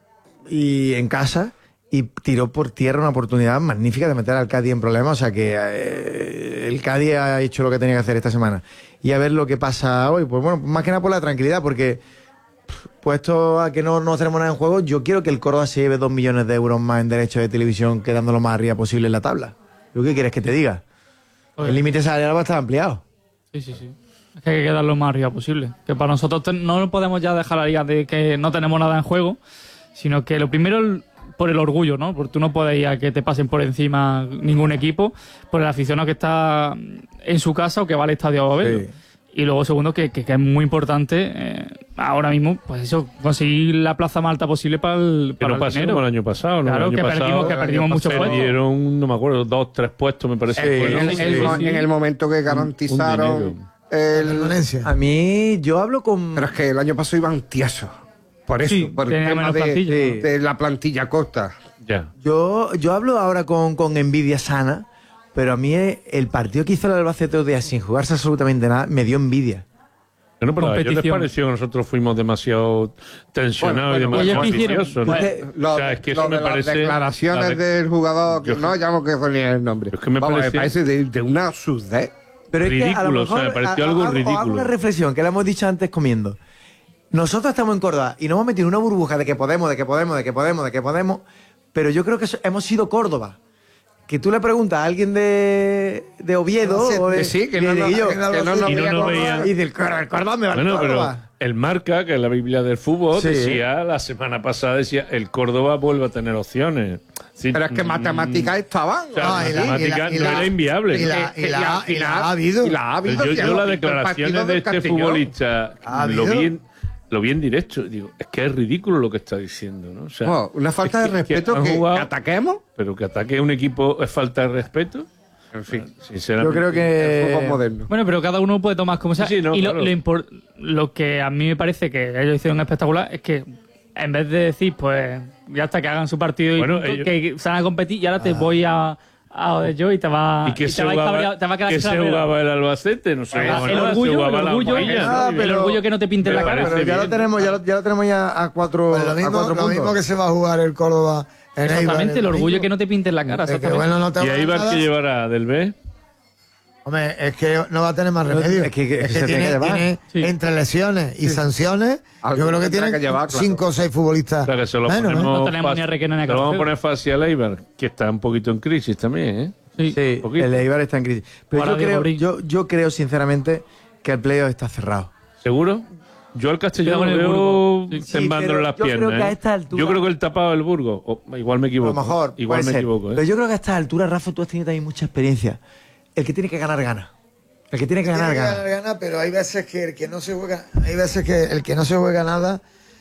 [SPEAKER 4] y en casa y tiró por tierra una oportunidad magnífica de meter al Cádiz en problemas. O sea que el Cádiz ha hecho lo que tenía que hacer esta semana. Y a ver lo que pasa hoy. Pues bueno, más que nada por la tranquilidad, porque... Puesto a que no tenemos nada en juego, yo quiero que el Córdoba se lleve 2 millones de euros más en derechos de televisión, quedando lo más arriba posible en la tabla. ¿Lo que quieres que te diga? El límite salarial va a estar ampliado.
[SPEAKER 10] Sí. Es que hay que quedar lo más arriba posible. Que para nosotros no podemos ya dejar la liga de que no tenemos nada en juego, sino que lo primero por el orgullo, ¿no? Porque tú no puedes ir a que te pasen por encima ningún equipo, por el aficionado que está en su casa o que va al estadio a verlo. Sí. Y luego, segundo, que es muy importante ahora mismo, pues eso, conseguir la plaza más alta posible para el
[SPEAKER 5] que no pasó como el año pasado, ¿no?
[SPEAKER 10] Claro, que perdimos muchos puestos.
[SPEAKER 5] Perdieron, no me acuerdo, 2, 3 puestos, me parece.
[SPEAKER 6] En el momento que garantizaron el
[SPEAKER 7] Valencia.
[SPEAKER 4] A mí, yo hablo con...
[SPEAKER 6] Pero es que el año pasado iban tiesos. Por eso,
[SPEAKER 10] sí,
[SPEAKER 6] por el tema de la plantilla corta.
[SPEAKER 5] Ya.
[SPEAKER 4] Yo hablo ahora con envidia sana. Pero a mí el partido que hizo el Albacete 2 días sin jugarse absolutamente nada me dio envidia.
[SPEAKER 5] Bueno, pero a ellos les pareció que nosotros fuimos demasiado tensionados y demasiado ambiciosos, ¿no? O sea, es que eso me parece...
[SPEAKER 6] Las declaraciones del jugador, que no llamo que ponía el nombre.
[SPEAKER 5] Es que me
[SPEAKER 6] parece de una surdez.
[SPEAKER 4] Pero es
[SPEAKER 5] ridículo,
[SPEAKER 4] que a lo mejor,
[SPEAKER 5] me pareció algo ridículo.
[SPEAKER 4] Hago una reflexión que le hemos dicho antes comiendo. Nosotros estamos en Córdoba y nos hemos metido en una burbuja de que podemos, pero yo creo que hemos sido Córdoba. Que tú le preguntas a alguien de Oviedo o de...
[SPEAKER 6] Sí, que no nos
[SPEAKER 5] veía.
[SPEAKER 4] Y del Córdoba me va a
[SPEAKER 5] Córdoba. Pero el Marca, que es la Biblia del fútbol, decía, la semana pasada decía, el Córdoba vuelve a tener opciones. Sí,
[SPEAKER 6] pero es que matemáticas estaban.
[SPEAKER 5] O sea, matemáticas no era inviable.
[SPEAKER 7] Y la ha habido.
[SPEAKER 5] Yo las declaraciones de este futbolista lo vi en directo. Digo, es que es ridículo lo que está diciendo, ¿no? O sea,
[SPEAKER 6] una falta de respeto que ataquemos.
[SPEAKER 5] Pero que ataque a un equipo es falta de respeto. En fin, sinceramente.
[SPEAKER 4] Yo creo que...
[SPEAKER 6] El fútbol moderno.
[SPEAKER 10] Bueno, pero cada uno puede tomar como sea.
[SPEAKER 5] Sí, no,
[SPEAKER 10] y
[SPEAKER 5] claro.
[SPEAKER 10] lo que a mí me parece que ellos hicieron espectacular es que en vez de decir, pues, ya hasta que hagan su partido que se van a competir y ahora te voy a yo y te va a quedar
[SPEAKER 5] ¿Qué se jugaba el Albacete? No sé.
[SPEAKER 10] El orgullo que no te pinte la cara.
[SPEAKER 4] Pero ya lo tenemos ya a 4
[SPEAKER 7] pues lo mismo que se va a jugar el Córdoba en
[SPEAKER 10] exactamente,
[SPEAKER 7] Eibar,
[SPEAKER 10] el orgullo que no te pinte la cara.
[SPEAKER 5] ¿Y Eibar qué llevará? ¿Del B?
[SPEAKER 7] Hombre, es que no va a tener más remedio. Es que tiene entre lesiones y sanciones, yo creo que tiene 5 o 6 futbolistas.
[SPEAKER 5] O sea, que se lo
[SPEAKER 10] menos, no tenemos ni a Requena ni a
[SPEAKER 5] Lo vamos a poner fácil al Eibar, que está un poquito en crisis también, ¿eh?
[SPEAKER 4] Sí, el Eibar está en crisis. Pero yo creo sinceramente que el playoff está cerrado.
[SPEAKER 5] ¿Seguro? Yo al Castellón
[SPEAKER 10] Cuidado
[SPEAKER 5] lo
[SPEAKER 10] con el
[SPEAKER 5] veo
[SPEAKER 10] Burgos.
[SPEAKER 5] temblándole las
[SPEAKER 4] yo creo
[SPEAKER 5] piernas.
[SPEAKER 4] que a esta altura-
[SPEAKER 5] Yo creo que el tapado del Burgos. Igual me equivoco.
[SPEAKER 4] A lo mejor,
[SPEAKER 5] igual
[SPEAKER 4] puede
[SPEAKER 5] me
[SPEAKER 4] ser.
[SPEAKER 5] equivoco.
[SPEAKER 4] Pero yo creo que a esta altura, Rafa, tú has tenido también mucha experiencia. El que tiene que ganar, gana. El que tiene que ganar, gana.
[SPEAKER 7] Gana, pero hay veces que el que no se juega, nada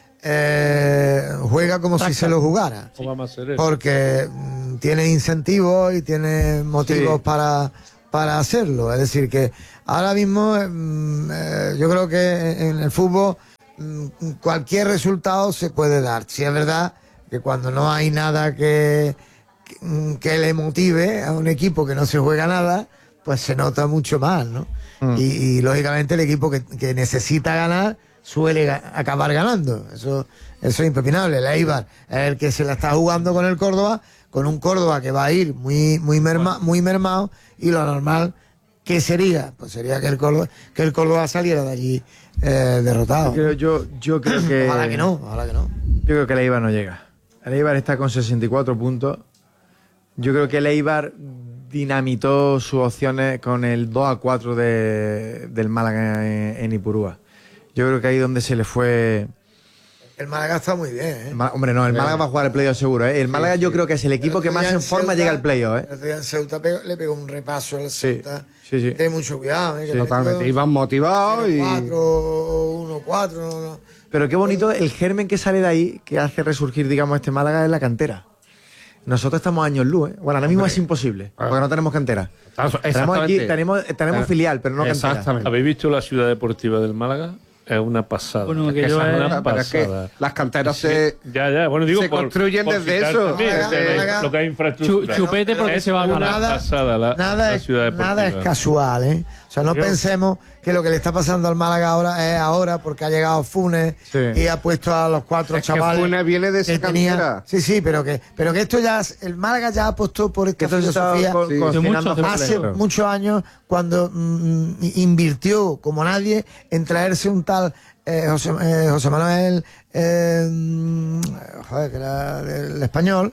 [SPEAKER 7] juega como si se lo jugara.
[SPEAKER 5] ¿Cómo vamos a hacer eso?
[SPEAKER 7] Porque tiene incentivos y tiene motivos para hacerlo. Es decir, que ahora mismo yo creo que en el fútbol cualquier resultado se puede dar. Si es verdad que cuando no hay nada que le motive a un equipo que no se juega nada, pues se nota mucho más, ¿no? Y lógicamente el equipo que necesita ganar suele acabar ganando. Eso es impepinable. El Eibar es el que se la está jugando con el Córdoba, con un Córdoba que va a ir muy mermado, y lo normal que sería, pues sería que el Córdoba saliera de allí derrotado.
[SPEAKER 4] Yo creo que...
[SPEAKER 7] Ojalá que no.
[SPEAKER 4] Yo creo que el Eibar no llega. El Eibar está con 64 puntos. Yo creo que el Eibar dinamitó sus opciones con el 2-4 del Málaga en Ipurúa. Yo creo que ahí donde se le fue...
[SPEAKER 7] El Málaga está muy bien, ¿eh?
[SPEAKER 4] Hombre, no, el Málaga va a jugar el playoff seguro, ¿eh? El Málaga yo creo que es el equipo que más en forma llega al playoff, ¿eh?
[SPEAKER 7] El otro día en Ceuta le pegó un repaso al Ceuta.
[SPEAKER 4] Sí.
[SPEAKER 7] Ten mucho cuidado, ¿eh?
[SPEAKER 6] Totalmente. Iban motivados y...
[SPEAKER 7] 1-4, no.
[SPEAKER 4] Pero qué bonito el germen que sale de ahí, que hace resurgir, digamos, este Málaga en la cantera. Nosotros estamos años luz, ¿eh? Bueno, ahora mismo es imposible, porque no tenemos cantera. Tenemos aquí, tenemos filial, pero no cantera.
[SPEAKER 6] Exactamente.
[SPEAKER 5] ¿Habéis visto la ciudad deportiva del Málaga? Es una pasada.
[SPEAKER 10] Bueno, que
[SPEAKER 5] es
[SPEAKER 10] yo
[SPEAKER 5] una
[SPEAKER 6] Pero es que
[SPEAKER 5] pasada.
[SPEAKER 6] las canteras
[SPEAKER 5] Sí, bueno, digo,
[SPEAKER 6] se construyen
[SPEAKER 5] por
[SPEAKER 6] desde
[SPEAKER 5] citar
[SPEAKER 6] eso.
[SPEAKER 5] también,
[SPEAKER 7] Málaga,
[SPEAKER 5] lo que hay infraestructura.
[SPEAKER 10] Chupete porque
[SPEAKER 5] es
[SPEAKER 10] se va a
[SPEAKER 5] una
[SPEAKER 10] ganar.
[SPEAKER 5] pasada la ciudad deportiva.
[SPEAKER 7] Nada es casual, ¿eh? O sea, no pensemos que lo que le está pasando al Málaga ahora porque ha llegado Funes y ha puesto a los 4 chavales.
[SPEAKER 6] Que Funes viene de esa cantera.
[SPEAKER 7] Sí, pero que esto ya, el Málaga ya apostó por esta filosofía hace muchos años, cuando invirtió como nadie en traerse un tal José Manuel, que era del Español,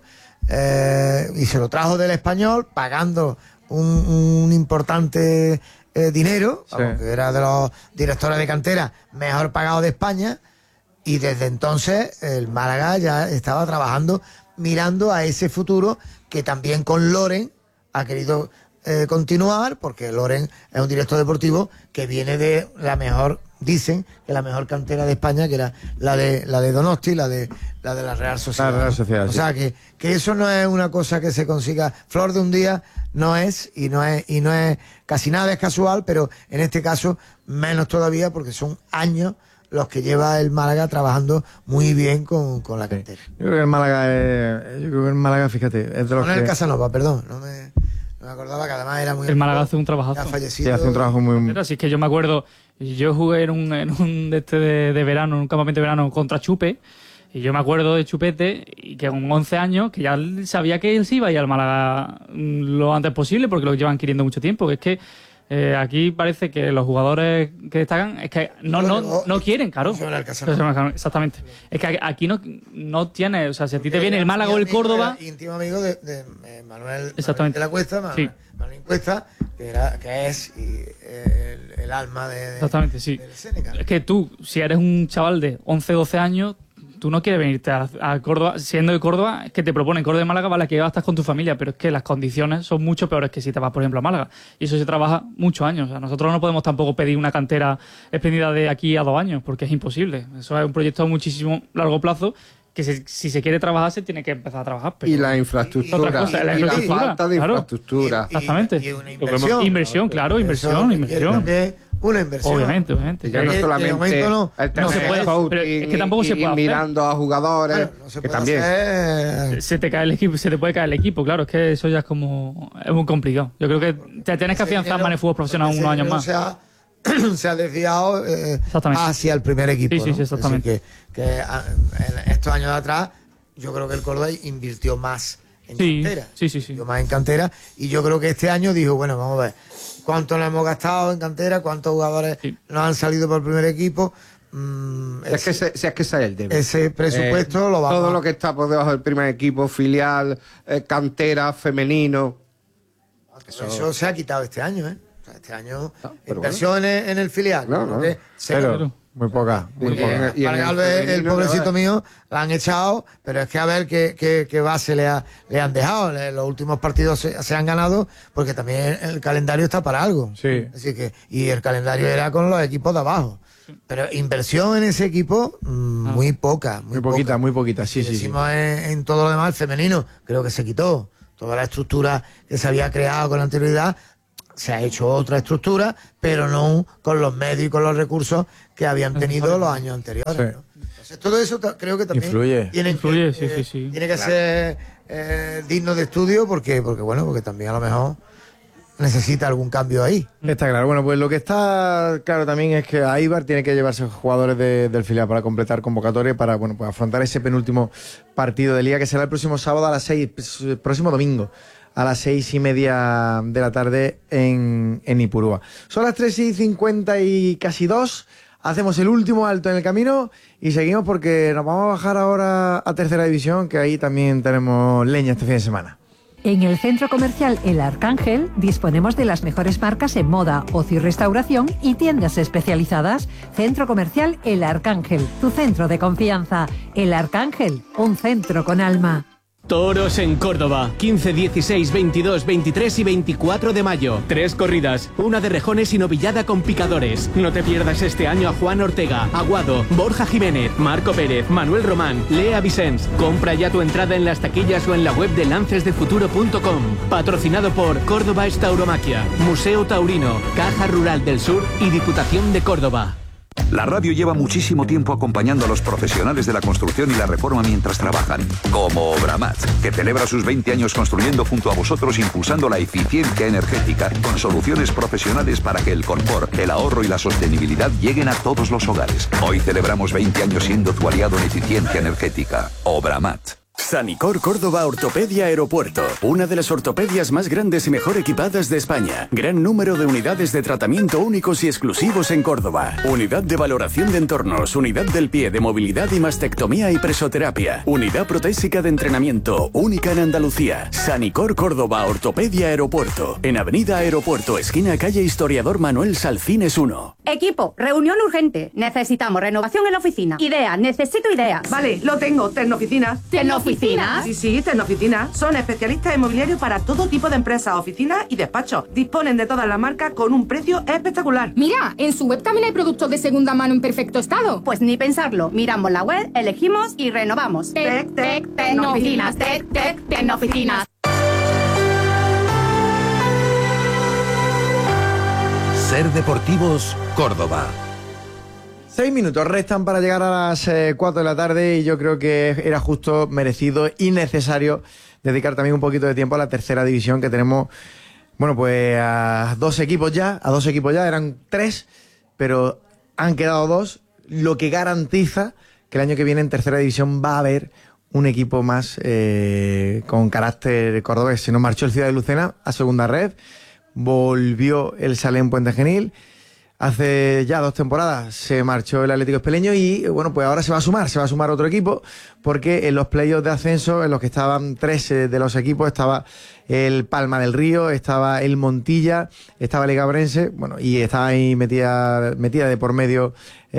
[SPEAKER 7] y se lo trajo del Español pagando un importante dinero, que era de los directores de cantera mejor pagados de España, y desde entonces el Málaga ya estaba trabajando mirando a ese futuro, que también con Loren ha querido continuar, porque Loren es un director deportivo que viene de la mejor, dicen que la mejor cantera de España, que era la de Donosti, la de la Real Sociedad.
[SPEAKER 4] La Real Sociedad,
[SPEAKER 7] o sea que eso no es una cosa que se consiga flor de un día, no es casi nada es casual, pero en este caso menos todavía, porque son años los que lleva el Málaga trabajando muy bien con la cantera.
[SPEAKER 4] Yo creo que el Málaga, fíjate, es de los
[SPEAKER 7] Con el
[SPEAKER 4] que...
[SPEAKER 7] Casanova, perdón, no me acordaba, que además era muy...
[SPEAKER 10] El Málaga hace un trabajazo.
[SPEAKER 7] Ha fallecido.
[SPEAKER 4] Sí, hace un trabajo muy...
[SPEAKER 10] Pero así es que yo me acuerdo, yo jugué en un de verano, en un campamento de verano contra Chupe, y yo me acuerdo de Chupete, y que con 11 años, que ya sabía que él se iba a ir al Málaga lo antes posible, porque lo llevan queriendo mucho tiempo, que es que aquí parece que los jugadores que destacan es que no quieren, claro. Exactamente. Es que aquí no tiene, o sea, si a ti te viene el Málaga o el Córdoba...
[SPEAKER 7] Íntimo amigo de Manuel
[SPEAKER 10] Exactamente.
[SPEAKER 7] de la Cuesta, Manuel Cuesta, que es el alma de
[SPEAKER 10] Exactamente, sí.
[SPEAKER 7] del Seneca.
[SPEAKER 10] Es que tú, si eres un chaval de 11, 12 años, tú no quieres venirte a Córdoba, siendo de Córdoba, es que te proponen Córdoba y Málaga, vale, que estás con tu familia, pero es que las condiciones son mucho peores que si te vas, por ejemplo, a Málaga. Y eso se trabaja muchos años. O sea, nosotros no podemos tampoco pedir una cantera espléndida de aquí a 2 años, porque es imposible. Eso es un proyecto a muchísimo largo plazo, que si se quiere trabajar, se tiene que empezar a trabajar. Pero
[SPEAKER 6] y la infraestructura.
[SPEAKER 10] La
[SPEAKER 6] falta de infraestructura.
[SPEAKER 10] Exactamente.
[SPEAKER 7] Y una inversión.
[SPEAKER 10] Inversión, claro, inversión.
[SPEAKER 7] Una inversión.
[SPEAKER 10] Obviamente.
[SPEAKER 6] Ya no solamente
[SPEAKER 10] no se puede, pero es que tampoco se puede hacer.
[SPEAKER 6] Mirando a jugadores,
[SPEAKER 7] no se
[SPEAKER 6] que
[SPEAKER 7] puede
[SPEAKER 6] también
[SPEAKER 7] hacer.
[SPEAKER 10] Se te cae el equipo, se te puede caer el equipo, claro, es que eso ya es muy complicado. Yo creo que te tienes que afianzar más en el fútbol profesional unos años más.
[SPEAKER 7] Se ha desviado hacia el primer equipo.
[SPEAKER 10] Sí, exactamente.
[SPEAKER 7] Que en estos años de atrás, yo creo que el Córdoba invirtió más en cantera.
[SPEAKER 10] Sí.
[SPEAKER 7] Más en cantera. Y yo creo que este año dijo, bueno, vamos a ver cuánto nos hemos gastado en cantera, cuántos jugadores nos han salido por el primer equipo.
[SPEAKER 6] Es que ese es el tema.
[SPEAKER 7] Ese presupuesto lo vamos
[SPEAKER 6] todo lo que está por debajo del primer equipo, filial, cantera, femenino.
[SPEAKER 7] Eso se ha quitado este año, ¿eh? O sea, este año inversiones en el filial.
[SPEAKER 4] Muy poca.
[SPEAKER 7] Y Alves, el pobrecito mío, la han echado, pero es que a ver qué base le han dejado. Los últimos partidos se han ganado porque también el calendario está para algo.
[SPEAKER 4] Sí.
[SPEAKER 7] Así que, y el calendario era con los equipos de abajo. Pero inversión en ese equipo, muy poca.
[SPEAKER 4] Muy poquita, sí.
[SPEAKER 7] Decimos en todo lo demás, el femenino, creo que se quitó. Toda la estructura que se había creado con anterioridad, se ha hecho otra estructura, pero no con los medios y con los recursos que habían tenido los años anteriores.
[SPEAKER 4] Sí.
[SPEAKER 7] ¿no? Entonces, todo eso creo que también tiene que ser digno de estudio porque también a lo mejor necesita algún cambio ahí.
[SPEAKER 4] Está claro. Bueno, pues lo que está claro también es que Aibar tiene que llevarse jugadores del filial para completar convocatoria para pues afrontar ese penúltimo partido de liga que será el próximo sábado a las 6, próximo domingo a las 6:30 de la tarde en Ipurúa. Son las 3:50 y casi 2. Hacemos el último alto en el camino y seguimos porque nos vamos a bajar ahora a tercera división, que ahí también tenemos leña este fin de semana.
[SPEAKER 1] En el centro comercial El Arcángel disponemos de las mejores marcas en moda, ocio y restauración y tiendas especializadas. Centro comercial El Arcángel, tu centro de confianza. El Arcángel, un centro con alma.
[SPEAKER 11] Toros en Córdoba, 15, 16, 22, 23 y 24 de mayo. 3 corridas, una de rejones y novillada con picadores. No te pierdas este año a Juan Ortega, Aguado, Borja Jiménez, Marco Pérez, Manuel Román, Lea Vicens. Compra ya tu entrada en las taquillas o en la web de lancesdefuturo.com. Patrocinado por Córdoba Tauromaquia, Museo Taurino, Caja Rural del Sur y Diputación de Córdoba.
[SPEAKER 2] La radio lleva muchísimo tiempo acompañando a los profesionales de la construcción y la reforma mientras trabajan, como Obramat, que celebra sus 20 años construyendo junto a vosotros, impulsando la eficiencia energética con soluciones profesionales para que el confort, el ahorro y la sostenibilidad lleguen a todos los hogares. Hoy celebramos 20 años siendo tu aliado en eficiencia energética. Obramat.
[SPEAKER 13] Sanicor Córdoba Ortopedia Aeropuerto, una de las ortopedias más grandes y mejor equipadas de España. Gran número de unidades de tratamiento únicos y exclusivos en Córdoba. Unidad de valoración de entornos, unidad del pie de movilidad y mastectomía y presoterapia. Unidad protésica de entrenamiento, única en Andalucía. Sanicor Córdoba Ortopedia Aeropuerto, en Avenida Aeropuerto, esquina calle Historiador Manuel Salcines 1.
[SPEAKER 15] Equipo, reunión urgente. Necesitamos renovación en la oficina. Ideas, necesito ideas.
[SPEAKER 16] Vale, lo tengo, Tecnooficinas.
[SPEAKER 15] ¿Tecnooficinas?
[SPEAKER 16] Sí, Tecnooficinas. Son especialistas inmobiliarios para todo tipo de empresas, oficinas y despachos. Disponen de todas las marcas con un precio espectacular.
[SPEAKER 15] Mira, en su web también hay productos de segunda mano en perfecto estado. Pues ni pensarlo. Miramos la web, elegimos y renovamos. Tecnooficinas. Tecnooficinas.
[SPEAKER 14] Ser Deportivos, Córdoba.
[SPEAKER 4] 6 minutos restan para llegar a las 4 de la tarde y yo creo que era justo, merecido y necesario dedicar también un poquito de tiempo a la tercera división, que tenemos, bueno, pues a dos equipos ya, eran 3, pero han quedado 2, lo que garantiza que el año que viene en tercera división va a haber un equipo más con carácter cordobés. Se nos marchó el Ciudad de Lucena a segunda red, volvió el Salem Puente Genil. Hace ya 2 temporadas se marchó el Atlético Espeleño y bueno, pues ahora se va a sumar otro equipo, porque en los playoffs de ascenso, en los que estaban 3 de los equipos, estaba el Palma del Río, estaba el Montilla, estaba el Legabrense, bueno, y estaba ahí metida de por medio,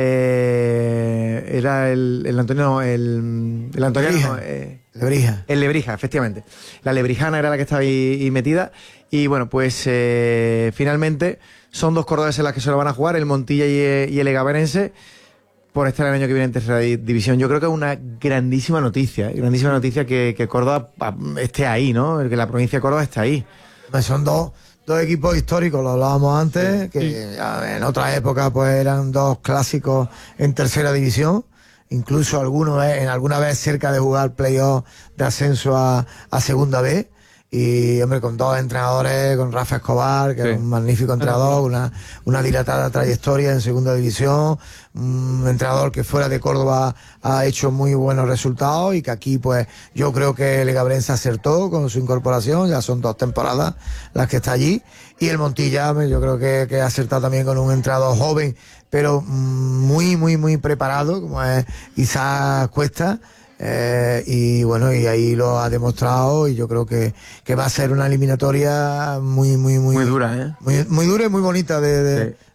[SPEAKER 4] era el Antonio, el Antoniano,
[SPEAKER 7] Lebrija.
[SPEAKER 4] El Lebrija, efectivamente. La Lebrijana era la que estaba ahí metida. Y bueno, pues finalmente son 2 cordobeses las que se lo van a jugar, el Montilla y el Egaverense, por estar el año que viene en tercera división. Yo creo que es una grandísima noticia que Córdoba esté ahí, ¿no? Que la provincia de Córdoba esté ahí.
[SPEAKER 7] Pues son dos equipos históricos, lo hablábamos antes, que en otras épocas pues eran 2 clásicos en tercera división. Incluso alguna vez cerca de jugar playoff de ascenso a segunda B. Y, hombre, con 2 entrenadores, con Rafa Escobar, que es un magnífico entrenador, una dilatada trayectoria en segunda división, un entrenador que fuera de Córdoba ha hecho muy buenos resultados y que aquí, pues, yo creo que el Legabrense acertó con su incorporación, ya son 2 temporadas las que está allí, y el Montilla, yo creo que ha acertado también con un entrenador joven, pero muy, muy, muy preparado, como es Isaac Cuesta. Y bueno, y ahí lo ha demostrado, y yo creo que va a ser una eliminatoria muy dura, muy dura y muy bonita de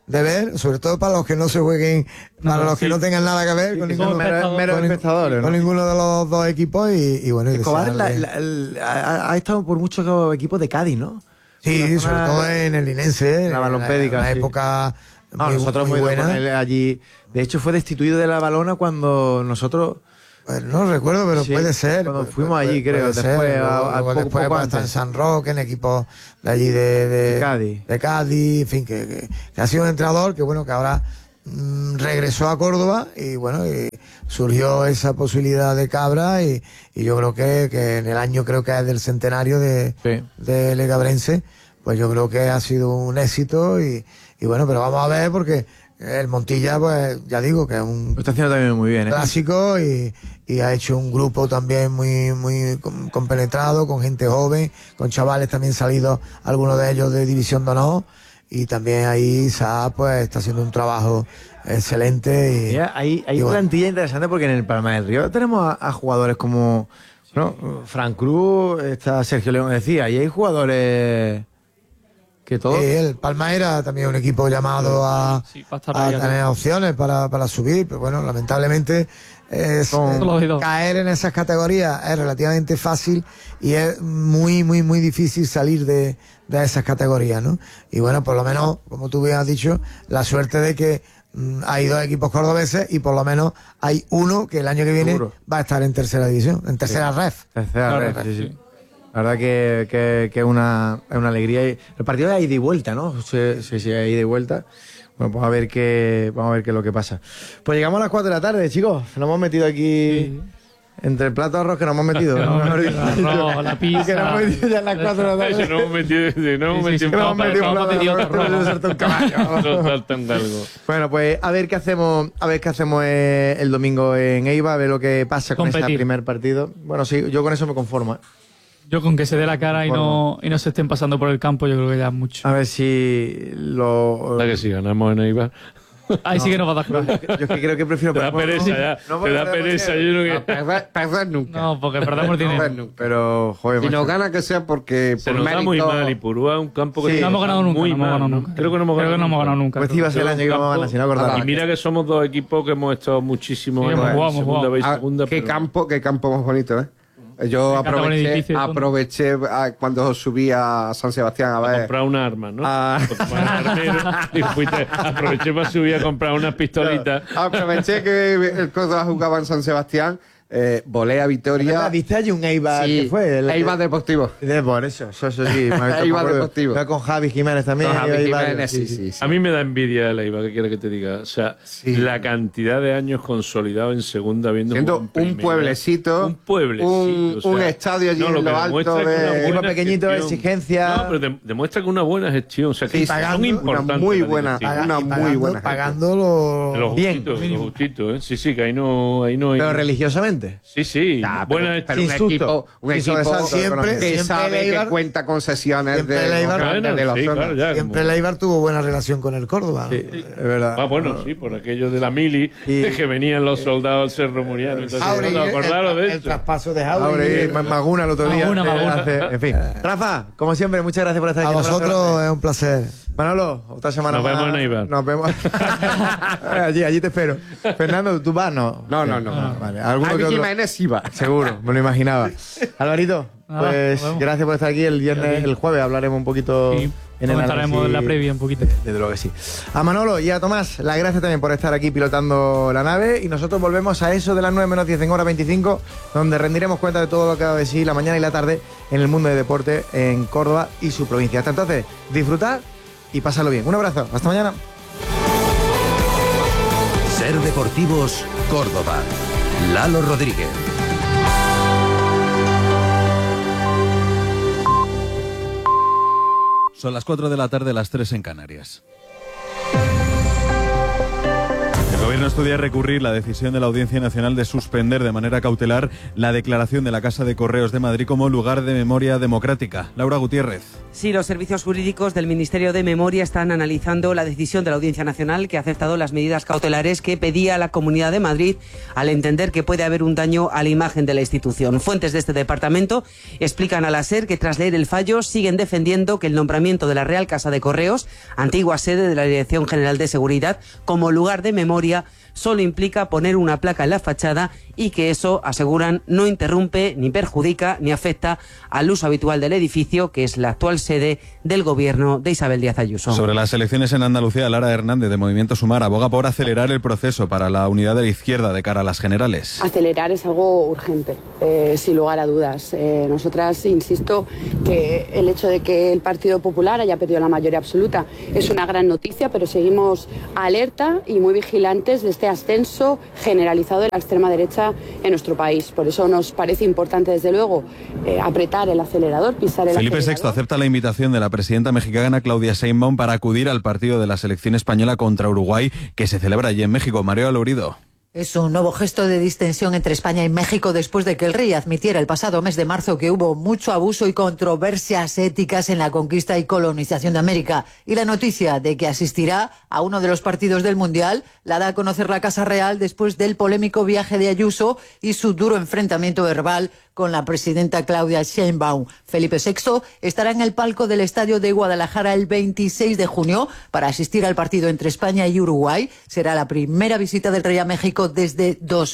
[SPEAKER 7] de ver, sobre todo para los que no se jueguen, para los que no tengan nada que ver con ninguno, con ninguno de los dos equipos y bueno.
[SPEAKER 4] Escobar ha estado por muchos equipos de Cádiz, ¿no?
[SPEAKER 7] Sí, sobre todo en el Linense,
[SPEAKER 4] la balompédica,
[SPEAKER 7] en la época
[SPEAKER 4] muy buena. Allí, de hecho, fue destituido de la Balona cuando nosotros...
[SPEAKER 7] Pues no recuerdo, pero puede ser.
[SPEAKER 4] Cuando fuimos allí, creo. Después
[SPEAKER 7] hasta en San Roque, en equipos de allí de
[SPEAKER 4] Cádiz.
[SPEAKER 7] De Cádiz, en fin, que ha sido un entrenador que bueno, que ahora regresó a Córdoba y bueno, y surgió esa posibilidad de Cabra y yo creo que en el año creo que es del centenario de Legabrense, pues yo creo que ha sido un éxito y bueno, pero vamos a ver porque el Montilla, pues ya digo que es un...
[SPEAKER 4] Lo está haciendo también muy bien,
[SPEAKER 7] clásico y ha hecho un grupo también muy compenetrado, con gente joven, con chavales también salidos, algunos de ellos de División de Honor, y también ahí Saab pues está haciendo un trabajo excelente.
[SPEAKER 4] Hay plantilla interesante porque en el Palma del Río tenemos a jugadores como Frank Cruz, está Sergio León, decía, y hay jugadores...
[SPEAKER 7] El Palma era también un equipo llamado a tener opciones para subir, pero bueno, lamentablemente caer en esas categorías es relativamente fácil y es muy difícil salir de esas categorías, ¿no? Y bueno, por lo menos, como tú bien has dicho, la suerte de que hay dos equipos cordobeses y por lo menos hay uno que el año que viene va a estar en tercera división, en tercera ref.
[SPEAKER 4] Sí. La verdad que es una alegría. El partido es ida y vuelta, ¿no? Sí, es ida y vuelta. Bueno, pues a ver qué es lo que pasa. Pues llegamos a las 4 de la tarde, chicos. Nos hemos metido aquí entre el plato de arroz que nos hemos metido.
[SPEAKER 10] La pizza.
[SPEAKER 4] Que nos hemos metido ya a las 4 de la tarde.
[SPEAKER 5] Nos hemos metido
[SPEAKER 4] Bueno, pues a ver qué hacemos el domingo en Eibar, a ver lo que pasa con ese primer partido. Bueno, sí, yo con eso me conformo.
[SPEAKER 10] Yo con que se dé la cara y no se estén pasando por el campo, yo creo que ya es mucho.
[SPEAKER 4] A ver si
[SPEAKER 5] La que si ganamos en Eibar.
[SPEAKER 10] Ahí sí que nos va a dar coraje.
[SPEAKER 4] Yo es que creo que prefiero...
[SPEAKER 5] Te da pereza ya. Te da pereza.
[SPEAKER 6] Perder nunca.
[SPEAKER 10] No, porque perdemos dinero.
[SPEAKER 4] Pero, joder...
[SPEAKER 6] Si nos gana que sea porque...
[SPEAKER 5] Se nos da muy mal y Purúa es un campo que...
[SPEAKER 10] No hemos ganado nunca.
[SPEAKER 5] Creo que no hemos ganado nunca.
[SPEAKER 4] Pues iba a ser el año que íbamos a ganar, si no acordaba.
[SPEAKER 5] Y mira que somos dos equipos que hemos estado muchísimo en segunda.
[SPEAKER 6] Qué campo más bonito, ¿eh? Yo aproveché cuando subí a San Sebastián a
[SPEAKER 5] comprar una arma, ¿no? Aproveché para subir a comprar unas pistolitas.
[SPEAKER 6] Aproveché que el Córdoba jugaba en San Sebastián. Volé a Vitoria.
[SPEAKER 4] ¿Viste allí un Eibar?
[SPEAKER 6] Sí,
[SPEAKER 4] ¿Qué fue?
[SPEAKER 6] Eibar Deportivo.
[SPEAKER 4] Por eso sí.
[SPEAKER 6] Eibar Deportivo.
[SPEAKER 4] Con Javi Jiménez también.
[SPEAKER 6] Con Javi Jiménez, sí.
[SPEAKER 5] A mí me da envidia el Eibar, ¿qué quiere que te diga? O sea, la cantidad de años consolidado en segunda viendo
[SPEAKER 6] un pueblecito. Un estadio allí en lo alto de...
[SPEAKER 4] Equipo pequeñito de exigencia.
[SPEAKER 5] No, pero demuestra que una buena gestión. O sea, que son importantes.
[SPEAKER 6] Una muy buena.
[SPEAKER 7] Pagándolo
[SPEAKER 4] bien.
[SPEAKER 5] Los justitos, ¿eh? Sí, que ahí no hay...
[SPEAKER 4] Pero religiosamente.
[SPEAKER 5] Sí.
[SPEAKER 6] Buena pero un equipo
[SPEAKER 7] siempre
[SPEAKER 6] que sabe que cuenta con sesiones
[SPEAKER 7] siempre el Eibar tuvo buena relación con el Córdoba.
[SPEAKER 4] Sí, es verdad.
[SPEAKER 5] Sí, por aquello de la mili, de que venían los soldados al Cerro Muriano.
[SPEAKER 7] El traspaso de
[SPEAKER 4] Jauregui. Maguna el otro día.
[SPEAKER 10] Maguna.
[SPEAKER 4] En fin. Rafa, como siempre, muchas gracias por estar aquí.
[SPEAKER 7] A vosotros es un placer.
[SPEAKER 4] Manolo, otra semana
[SPEAKER 5] más. Nos vemos en Eibar.
[SPEAKER 4] Nos vemos. allí te espero. Fernando, ¿tú vas?
[SPEAKER 6] No.
[SPEAKER 4] Vale.
[SPEAKER 6] Jiménez iba.
[SPEAKER 4] Seguro, me lo imaginaba. Alvarito, pues gracias por estar aquí. El jueves hablaremos un poquito en el
[SPEAKER 10] comentaremos en la previa un poquito.
[SPEAKER 4] Desde luego que sí. A Manolo y a Tomás, las gracias también por estar aquí pilotando la nave. Y nosotros volvemos a eso de las 9 menos 10 en hora 25, donde rendiremos cuenta de todo lo que ha de sí la mañana y la tarde en el mundo de deporte en Córdoba y su provincia. Hasta entonces, disfrutad y pasarlo bien. Un abrazo, hasta mañana.
[SPEAKER 14] Ser Deportivos Córdoba. Lalo Rodríguez.
[SPEAKER 17] Son las 4 de la tarde, las 3 en Canarias.
[SPEAKER 2] El gobierno
[SPEAKER 17] Gobierno estudia recurrir la decisión de la Audiencia Nacional de suspender de manera cautelar la declaración de la Casa de Correos de Madrid como lugar de memoria democrática. Laura Gutiérrez.
[SPEAKER 18] Sí, los servicios jurídicos del Ministerio de Memoria están analizando la decisión de la Audiencia Nacional, que ha aceptado las medidas cautelares que pedía la Comunidad de Madrid al entender que puede haber un daño a la imagen de la institución. Fuentes de este departamento explican a la SER que tras leer el fallo siguen defendiendo que el nombramiento de la Real Casa de Correos, antigua sede de la Dirección General de Seguridad, como lugar de memoria solo implica poner una placa en la fachada y que eso, aseguran, no interrumpe, ni perjudica, ni afecta al uso habitual del edificio, que es la actual sede del gobierno de Isabel Díaz Ayuso.
[SPEAKER 17] Sobre las elecciones en Andalucía, Lara Hernández, de Movimiento Sumar, aboga por acelerar el proceso para la unidad de la izquierda de cara a las generales.
[SPEAKER 19] Acelerar es algo urgente, sin lugar a dudas. Nosotras, insisto, que el hecho de que el Partido Popular haya perdido la mayoría absoluta es una gran noticia, pero seguimos alerta y muy vigilantes de este ascenso generalizado de la extrema derecha en nuestro país. Por eso nos parece importante, desde luego, apretar el acelerador, pisar el acelerador.
[SPEAKER 17] Felipe VI acepta la invitación de la presidenta mexicana Claudia Sheinbaum para acudir al partido de la selección española contra Uruguay, que se celebra allí en México. Mario Alourido.
[SPEAKER 20] Es un nuevo gesto de distensión entre España y México después de que el rey admitiera el pasado mes de marzo que hubo mucho abuso y controversias éticas en la conquista y colonización de América. Y la noticia de que asistirá a uno de los partidos del Mundial la da a conocer la Casa Real después del polémico viaje de Ayuso y su duro enfrentamiento verbal con la presidenta Claudia Sheinbaum. Felipe VI estará en el palco del Estadio de Guadalajara el 26 de junio para asistir al partido entre España y Uruguay. Será la primera visita del rey a México desde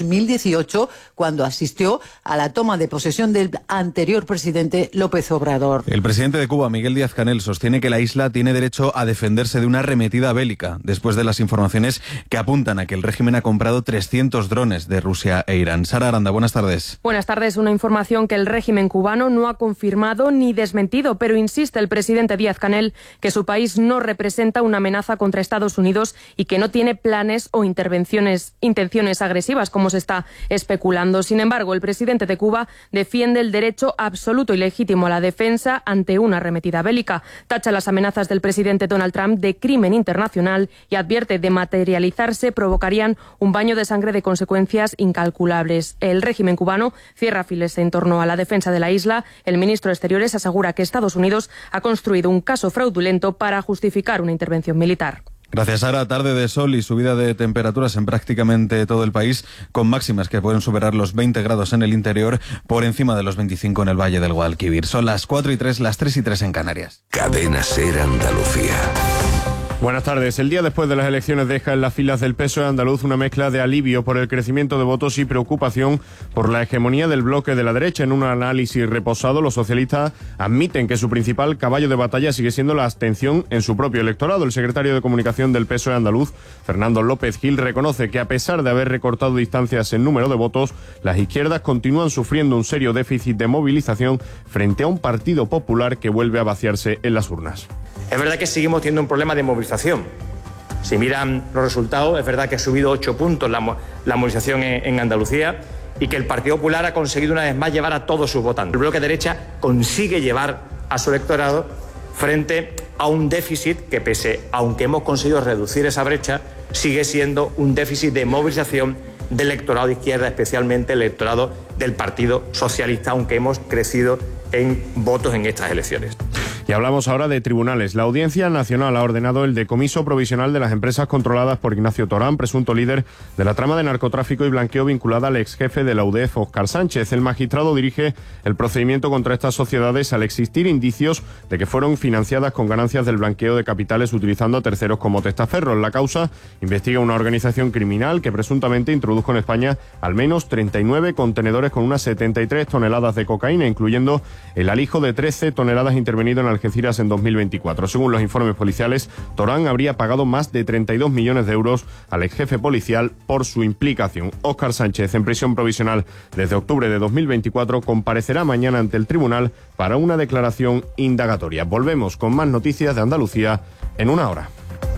[SPEAKER 20] 2018, cuando asistió a la toma de posesión del anterior presidente López Obrador.
[SPEAKER 17] El presidente de Cuba, Miguel Díaz-Canel, sostiene que la isla tiene derecho a defenderse de una arremetida bélica, después de las informaciones que apuntan a que el régimen ha comprado 300 drones de Rusia e Irán. Sara Aranda, buenas tardes.
[SPEAKER 21] Buenas tardes. Una información que el régimen cubano no ha confirmado ni desmentido, pero insiste el presidente Díaz-Canel que su país no representa una amenaza contra Estados Unidos y que no tiene planes o intenciones agresivas, como se está especulando. Sin embargo, el presidente de Cuba defiende el derecho absoluto y legítimo a la defensa ante una arremetida bélica. Tacha las amenazas del presidente Donald Trump de crimen internacional y advierte de materializarse provocarían un baño de sangre de consecuencias incalculables. El régimen cubano cierra filas en torno a la defensa de la isla. El ministro de Exteriores asegura que Estados Unidos ha construido un caso fraudulento para justificar una intervención militar.
[SPEAKER 17] Gracias, Sara. Tarde de sol y subida de temperaturas en prácticamente todo el país, con máximas que pueden superar los 20 grados en el interior, por encima de los 25 en el Valle del Guadalquivir. Son las 4:03, las 3:03 en Canarias.
[SPEAKER 14] Cadena SER Andalucía.
[SPEAKER 22] Buenas tardes. El día después de las elecciones deja en las filas del PSOE andaluz una mezcla de alivio por el crecimiento de votos y preocupación por la hegemonía del bloque de la derecha. En un análisis reposado, los socialistas admiten que su principal caballo de batalla sigue siendo la abstención en su propio electorado. El secretario de Comunicación del PSOE andaluz, Fernando López Gil, reconoce que a pesar de haber recortado distancias en número de votos, las izquierdas continúan sufriendo un serio déficit de movilización frente a un Partido Popular que vuelve a vaciarse en las urnas.
[SPEAKER 23] Es verdad que seguimos teniendo un problema de movilización. Si miran los resultados, es verdad que ha subido 8 puntos la movilización en Andalucía y que el Partido Popular ha conseguido una vez más llevar a todos sus votantes. El bloque derecha consigue llevar a su electorado frente a un déficit que, aunque hemos conseguido reducir esa brecha, sigue siendo un déficit de movilización del electorado de izquierda, especialmente el electorado del Partido Socialista, aunque hemos crecido en votos en estas elecciones.
[SPEAKER 22] Y hablamos ahora de tribunales. La Audiencia Nacional ha ordenado el decomiso provisional de las empresas controladas por Ignacio Torán, presunto líder de la trama de narcotráfico y blanqueo vinculada al ex jefe de la UDEF, Óscar Sánchez. El magistrado dirige el procedimiento contra estas sociedades al existir indicios de que fueron financiadas con ganancias del blanqueo de capitales utilizando a terceros como testaferros. La causa investiga una organización criminal que presuntamente introdujo en España al menos 39 contenedores con unas 73 toneladas de cocaína, incluyendo el alijo de 13 toneladas intervenido en Algeciras en 2024. Según los informes policiales, Torán habría pagado más de 32 millones de euros al ex jefe policial por su implicación. Óscar Sánchez, en prisión provisional desde octubre de 2024, comparecerá mañana ante el tribunal para una declaración indagatoria. Volvemos con más noticias de Andalucía en una hora.